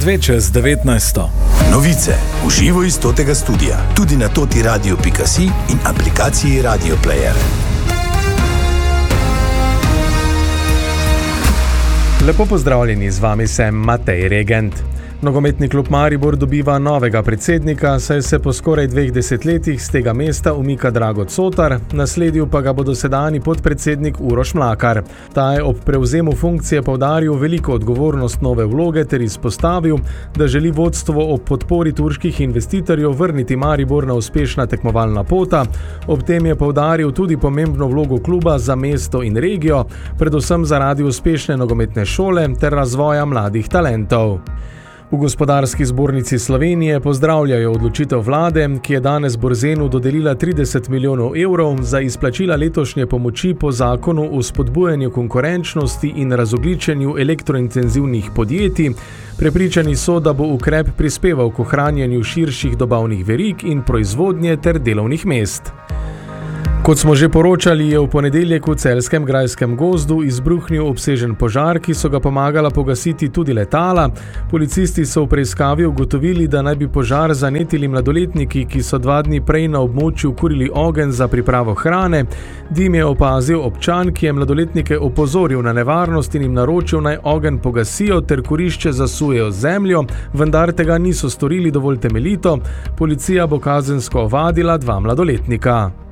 2 čez 19. Novice v živo iz totega studia, tudi na totiradio.si in aplikaciji Radio Player. Lepo pozdravljeni, z vami sem Matej Regent. Nogometni klub Maribor dobiva novega predsednika, saj se po skoraj 2 desetletjih z tega mesta umika Drago Cotar, nasledil pa ga bo dosedanji podpredsednik Uroš Mlakar. Ta je ob prevzemu funkcije poudaril veliko odgovornost nove vloge ter izpostavil, da želi vodstvo ob podpori turških investitorjev vrniti Maribor na uspešna tekmovalna pota. Ob tem je poudaril tudi pomembno vlogo kluba za mesto in regijo, predvsem zaradi uspešne nogometne šole ter razvoja mladih talentov. V Gospodarski zbornici Slovenije pozdravljajo odločitev vlade, ki je danes Borzenu dodelila 30 milijonov evrov za izplačila letošnje pomoči po zakonu o spodbujanju konkurenčnosti in razogljičenju elektrointenzivnih podjetij. Prepričani so, da bo ukrep prispeval k ohranjanju širših dobavnih verig in proizvodnje ter delovnih mest. Kot smo že poročali, je v ponedeljek v Celjskem grajskem gozdu izbruhnil obsežen požar, ki so ga pomagala pogasiti tudi letala. Policisti so v preiskavi ugotovili, da naj bi požar zanetili mladoletniki, ki so 2 dni prej na območju kurili ogenj za pripravo hrane. Dim je opazil občan, ki je mladoletnike opozoril na nevarnost in jim naročil, naj ogenj pogasijo ter kurišče zasujejo z zemljo, vendar tega niso storili dovolj temeljito. Policija bo kazensko ovadila 2 mladoletnika.